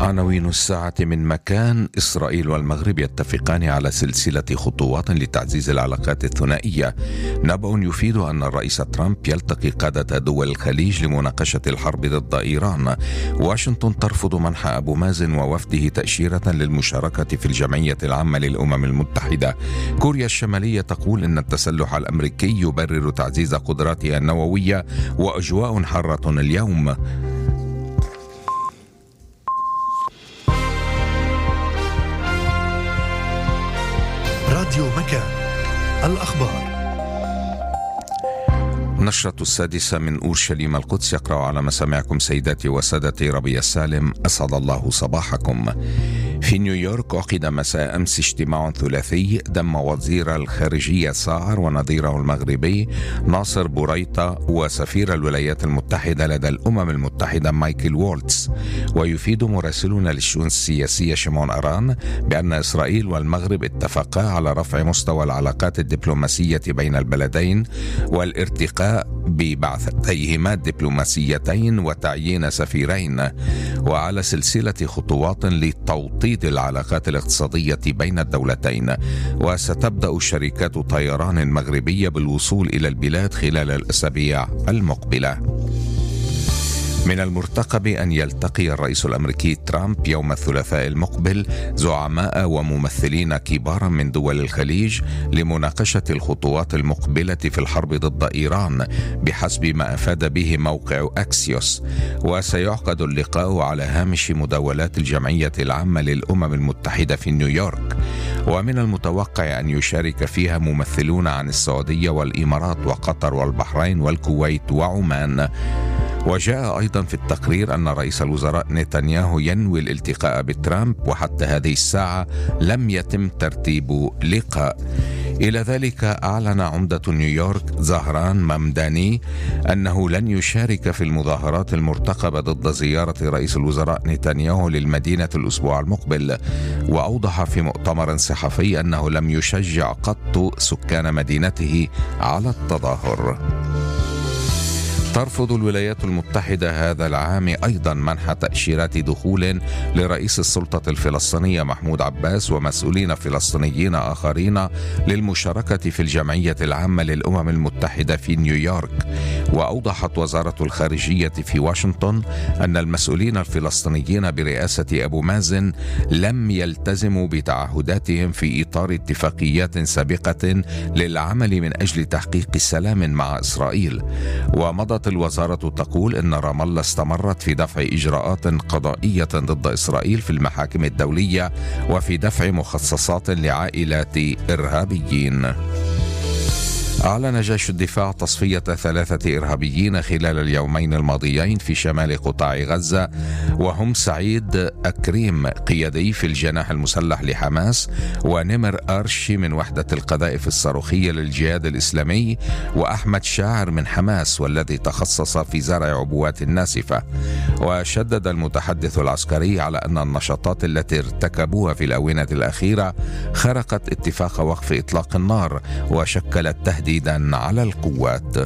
عناوين الساعة من مكان. إسرائيل والمغرب يتفقان على سلسلة خطوات لتعزيز العلاقات الثنائية. نبأ يفيد أن الرئيس ترامب يلتقي قادة دول الخليج لمناقشة الحرب ضد إيران. واشنطن ترفض منح أبو مازن ووفده تأشيرة للمشاركة في الجمعية العامة للأمم المتحدة. كوريا الشمالية تقول إن التسلح الأمريكي يبرر تعزيز قدراتها النووية، وأجواء حارة اليوم. راديو مكان، الأخبار. نشرة السادسة من أورشليم القدس، يقرأ على مسامعكم سيداتي وسادتي ربيع سالم، أسعد الله صباحكم. في نيويورك عقد مساء أمس اجتماع ثلاثي ضم وزير الخارجية ساعر ونظيره المغربي ناصر بوريطة وسفير الولايات المتحدة لدى الأمم المتحدة مايكل وولتز. ويفيد مراسلنا للشؤون السياسية شمعون أران بأن إسرائيل والمغرب اتفقا على رفع مستوى العلاقات الدبلوماسية بين البلدين والارتقاء ببعثتيهما الدبلوماسيتين وتعيين سفيرين، وعلى سلسلة خطوات لتوطيد العلاقات الاقتصادية بين الدولتين. وستبدأ شركات طيران مغربية بالوصول إلى البلاد خلال الأسابيع المقبلة. من المرتقب أن يلتقي الرئيس الأمريكي ترامب يوم الثلاثاء المقبل زعماء وممثلين كبارا من دول الخليج لمناقشة الخطوات المقبلة في الحرب ضد إيران بحسب ما أفاد به موقع أكسيوس. وسيعقد اللقاء على هامش مداولات الجمعية العامة للأمم المتحدة في نيويورك، ومن المتوقع أن يشارك فيها ممثلون عن السعودية والإمارات وقطر والبحرين والكويت وعمان. وجاء أيضا في التقرير أن رئيس الوزراء نتنياهو ينوي الالتقاء بترامب، وحتى هذه الساعة لم يتم ترتيب لقاء. إلى ذلك أعلن عمدة نيويورك زهران ممداني أنه لن يشارك في المظاهرات المرتقبة ضد زيارة رئيس الوزراء نتنياهو للمدينة الأسبوع المقبل. وأوضح في مؤتمر صحفي أنه لم يشجع قط سكان مدينته على التظاهر. ترفض الولايات المتحدة هذا العام أيضا منح تأشيرات دخول لرئيس السلطة الفلسطينية محمود عباس ومسؤولين فلسطينيين آخرين للمشاركة في الجمعية العامة للأمم المتحدة في نيويورك. وأوضحت وزارة الخارجية في واشنطن أن المسؤولين الفلسطينيين برئاسة أبو مازن لم يلتزموا بتعهداتهم في إطار اتفاقيات سابقة للعمل من أجل تحقيق السلام مع إسرائيل. ومضت الوزارة تقول إن رام الله استمرت في دفع إجراءات قضائية ضد إسرائيل في المحاكم الدولية وفي دفع مخصصات لعائلات إرهابيين. أعلن جيش الدفاع تصفية 3 إرهابيين خلال اليومين الماضيين في شمال قطاع غزة، وهم سعيد أكريم قيادي في الجناح المسلح لحماس، ونمر أرشي من وحدة القذائف الصاروخية للجهاد الإسلامي، وأحمد شاعر من حماس والذي تخصص في زرع عبوات ناسفة. وشدد المتحدث العسكري على أن النشاطات التي ارتكبوها في الآونة الأخيرة خرقت اتفاق وقف إطلاق النار وشكلت تهديدا على القوات.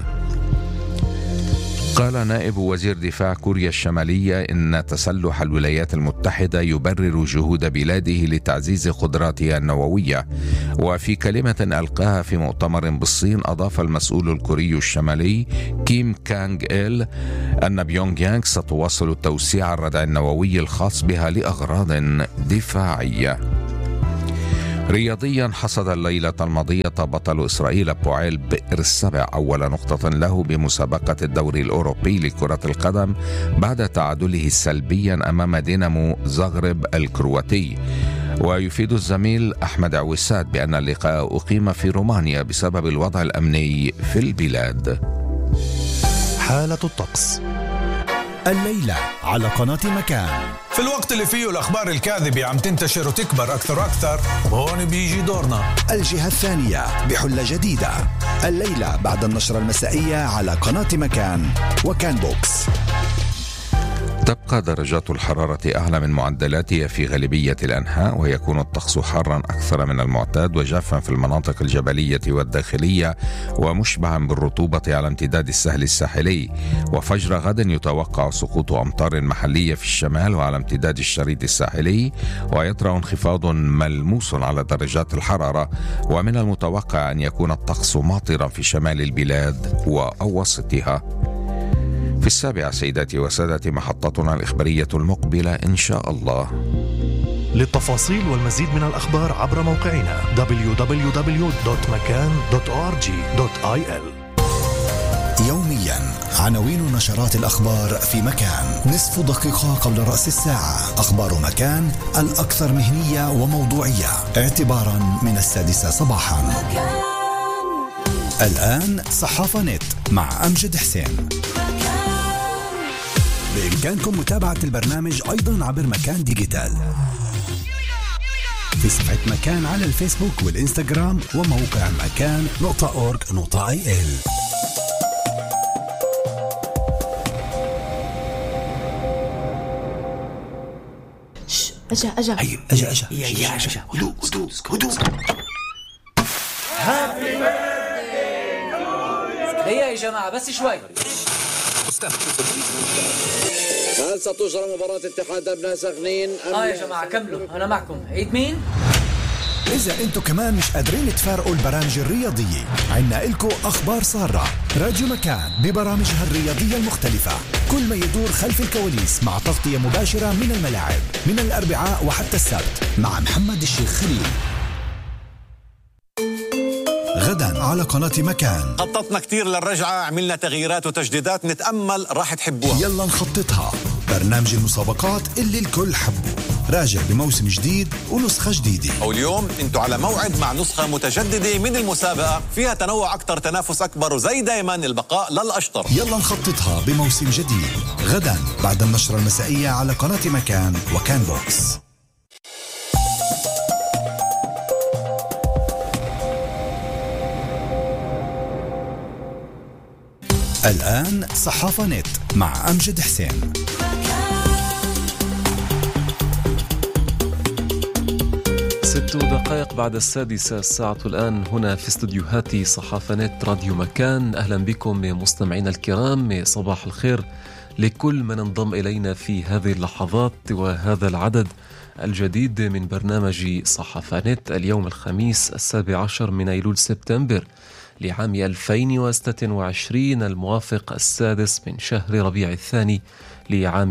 قال نائب وزير دفاع كوريا الشمالية إن تسلح الولايات المتحدة يبرر جهود بلاده لتعزيز قدراتها النووية. وفي كلمة ألقاها في مؤتمر بالصين، أضاف المسؤول الكوري الشمالي كيم كانغ إل أن بيونغ يانغ ستواصل توسيع الردع النووي الخاص بها لأغراض دفاعية. رياضيا، حصد الليلة الماضية بطل إسرائيل بوعيل بئر السبع أول نقطة له بمسابقة الدوري الأوروبي لكرة القدم بعد تعادله سلبيا أمام دينامو زغرب الكرواتي. ويفيد الزميل أحمد عويسات بأن اللقاء أقيم في رومانيا بسبب الوضع الأمني في البلاد. حالة الطقس الليلة على قناة مكان. في الوقت اللي فيه الأخبار الكاذبة عم تنتشر وتكبر أكثر وأكثر، هون بيجي دورنا. الجهة الثانية بحلة جديدة الليلة بعد النشرة المسائية على قناة مكان وكان بوكس. تبقى درجات الحرارة أعلى من معدلاتها في غالبية الأنحاء، ويكون الطقس حارا أكثر من المعتاد وجافا في المناطق الجبلية والداخلية، ومشبعا بالرطوبة على امتداد السهل الساحلي. وفجر غد يتوقع سقوط أمطار محلية في الشمال وعلى امتداد الشريط الساحلي، ويطرأ انخفاض ملموس على درجات الحرارة، ومن المتوقع أن يكون الطقس ماطرا في شمال البلاد وأوسطها. في 7 سيداتي وسادتي محطتنا الإخبارية المقبلة إن شاء الله. للتفاصيل والمزيد من الأخبار عبر موقعنا www.makan.org.il. يوميا عناوين نشرات الأخبار في مكان، نصف دقيقة قبل رأس الساعة. أخبار مكان الأكثر مهنية وموضوعية اعتبارا من 6 صباحا. الآن صحافة نت مع أمجد حسين. بإمكانكم متابعة البرنامج أيضا عبر مكان ديجيتال في صفحة مكان على الفيسبوك والإنستغرام وموقع مكان.org.il. أجا هدوء. هيا يا جماعة بس شوي. هل ستجرى مباراة اتحاد أبناء سخنين؟ يا جماعة كملوا، أنا معكم. عيد مين؟ إذا أنتوا كمان مش قادرين تفارقوا البرامج الرياضية، عنا إلكو أخبار سارة. راديو مكان ببرامجها الرياضية المختلفة، كل ما يدور خلف الكواليس مع تغطية مباشرة من الملاعب من الأربعاء وحتى السبت مع محمد الشيخ خليل. غدا على قناة مكان خططنا كتير للرجعة، عملنا تغييرات وتجديدات، نتأمل راح تحبوها. يلا نخططها. برنامج المسابقات اللي الكل حبه، راجع بموسم جديد ونسخة جديدة. واليوم انتوا على موعد مع نسخة متجددة من المسابقة، فيها تنوع أكتر، تنافس أكبر، وزي دايما البقاء للأشطر. يلا نخططها بموسم جديد غدا بعد النشرة المسائية على قناة مكان وكان بوكس. الآن صحافة نت مع أمجد حسين. 6 دقائق بعد 6 الساعة الآن هنا في استوديوهات صحافة نت راديو مكان. أهلا بكم مستمعينا الكرام، صباح الخير لكل من انضم إلينا في هذه اللحظات وهذا العدد الجديد من برنامج صحافة نت. اليوم الخميس 17 من أيلول سبتمبر لعام 2026 الموافق 6 من شهر ربيع الثاني لعام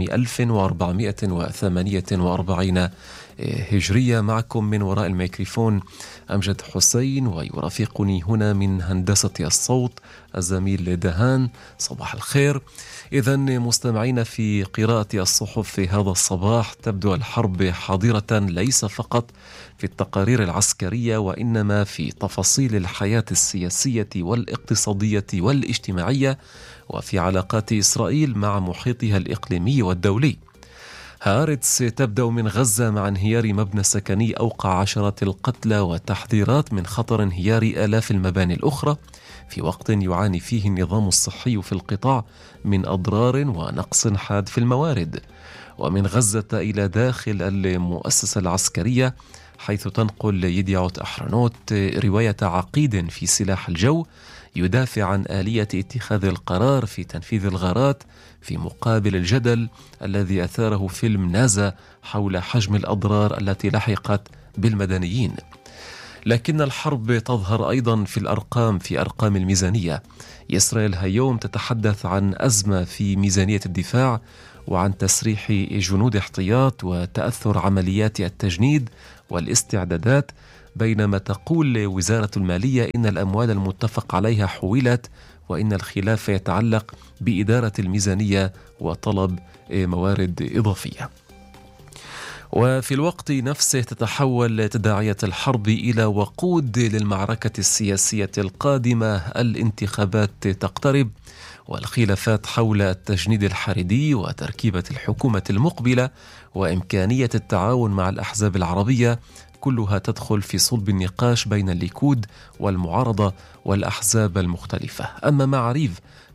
1448 هجرية. معكم من وراء الميكروفون أمجد حسين، ويرافقني هنا من هندسة الصوت الزميل دهان. صباح الخير. إذن مستمعين، في قراءة الصحف في هذا الصباح تبدو الحرب حاضرة ليس فقط في التقارير العسكرية، وإنما في تفاصيل الحياة السياسية والاقتصادية والاجتماعية، وفي علاقات إسرائيل مع محيطها الإقليمي والدولي. هارتس تبدأ من غزة مع انهيار مبنى سكني أوقع عشرات القتلى وتحذيرات من خطر انهيار آلاف المباني الأخرى، في وقت يعاني فيه النظام الصحي في القطاع من أضرار ونقص حاد في الموارد. ومن غزة إلى داخل المؤسسة العسكرية، حيث تنقل يديعوت أحرنوت رواية عقيد في سلاح الجو يدافع عن آلية اتخاذ القرار في تنفيذ الغارات، في مقابل الجدل الذي أثاره فيلم نازا حول حجم الأضرار التي لحقت بالمدنيين. لكن الحرب تظهر أيضا في أرقام الميزانية. إسرائيل هيوم تتحدث عن أزمة في ميزانية الدفاع، وعن تسريح جنود احتياط وتأثر عمليات التجنيد والاستعدادات، بينما تقول وزارة المالية إن الأموال المتفق عليها حولت، وإن الخلاف يتعلق بإدارة الميزانية وطلب موارد إضافية. وفي الوقت نفسه تتحول تداعيات الحرب إلى وقود للمعركة السياسية القادمة. الانتخابات تقترب، والخلافات حول التجنيد الحريدي وتركيبة الحكومة المقبلة وإمكانية التعاون مع الأحزاب العربية كلها تدخل في صلب النقاش بين الليكود والمعارضة والأحزاب المختلفة. أما معاريف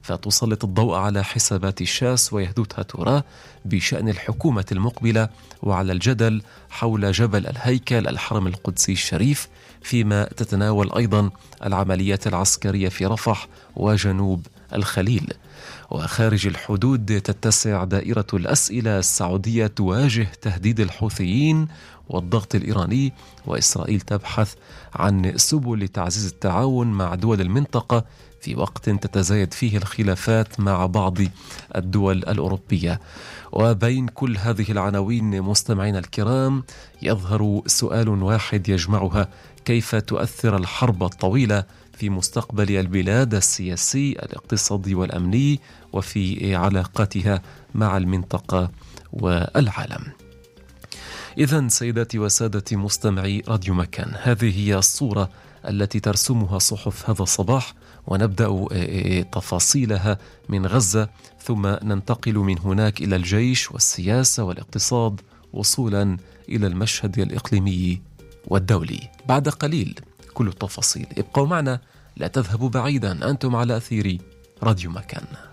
فتسلط الضوء على حسابات الشاس ويهدوتها تراه بشأن الحكومة المقبلة، وعلى الجدل حول جبل الهيكل الحرم القدسي الشريف، فيما تتناول أيضا العمليات العسكرية في رفح وجنوب الخليل. وخارج الحدود تتسع دائرة الأسئلة السعودية تواجه تهديد الحوثيين والضغط الإيراني، وإسرائيل تبحث عن سبل لتعزيز التعاون مع دول المنطقة في وقت تتزايد فيه الخلافات مع بعض الدول الأوروبية. وبين كل هذه العناوين مستمعينا الكرام يظهر سؤال واحد يجمعها: كيف تؤثر الحرب الطويلة في مستقبل البلاد السياسي الاقتصادي والأمني وفي علاقاتها مع المنطقة والعالم؟ إذن سيداتي وسادتي مستمعي راديو مكان، هذه هي الصورة التي ترسمها صحف هذا الصباح، ونبدأ تفاصيلها من غزة، ثم ننتقل من هناك إلى الجيش والسياسة والاقتصاد، وصولا إلى المشهد الإقليمي والدولي. بعد قليل كل التفاصيل، ابقوا معنا، لا تذهبوا بعيدا، أنتم على أثير راديو مكان.